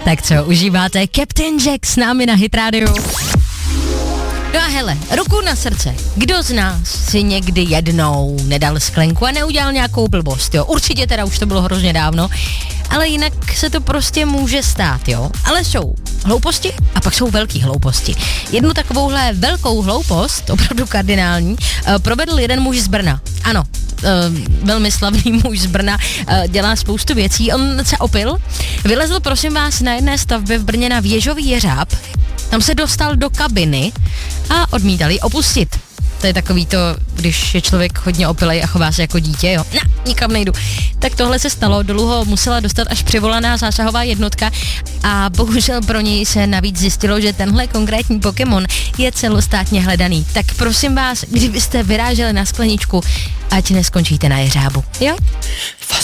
Tak co, užíváte Captain Jack s námi na Hit Radio? No a hele, ruku na srdce, kdo z nás si někdy jednou nedal sklenku a neudělal nějakou blbost, jo? Určitě teda už to bylo hrozně dávno, ale jinak se to prostě může stát, jo? Ale jsou hlouposti a pak jsou velký hlouposti. Jednu takovouhle velkou hloupost, opravdu kardinální, provedl jeden muž z Brna. Ano, velmi slavný muž z Brna, dělá spoustu věcí. On se opil, vylezl prosím vás na jedné stavbě v Brně na Věžový jeřáb, tam se dostal do kabiny a odmítali opustit. To je takový to, když je člověk hodně opilej a chová se jako dítě, jo. Nikam nejdu. Tak tohle se stalo, dolů ho musela dostat až přivolaná zásahová jednotka a bohužel pro něj se navíc zjistilo, že tenhle konkrétní Pokémon je celostátně hledaný. Tak prosím vás, kdybyste vyráželi na skleničku, ať neskončíte na jeřábu, jo?